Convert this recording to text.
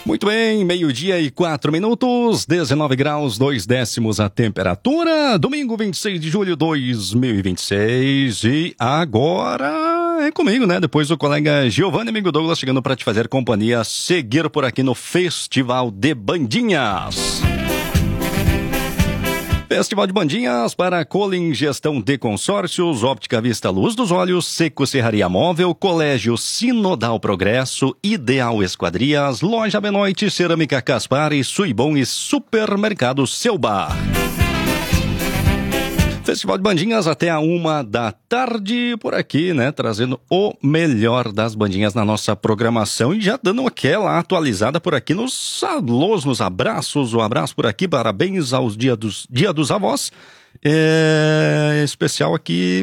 Muito bem, 12:04, 19 graus, 2 décimos a temperatura, domingo 26 de julho de 2026, e agora é comigo, né? Depois o colega Giovanni Amigo Douglas chegando para te fazer companhia, seguir por aqui no Festival de Bandinhas. Festival de Bandinhas para Colin Gestão de Consórcios, Óptica Vista Luz dos Olhos, Seco Serraria Móvel, Colégio Sinodal Progresso, Ideal Esquadrias, Loja Benoite, Cerâmica Caspar, Suibom e Supermercado Seu Bar. Festival de Bandinhas até a 1 da tarde por aqui, né? Trazendo o melhor das bandinhas na nossa programação e já dando aquela atualizada por aqui nos alôs, nos abraços. Um abraço por aqui, parabéns aos Dia dos Avós. Especial aqui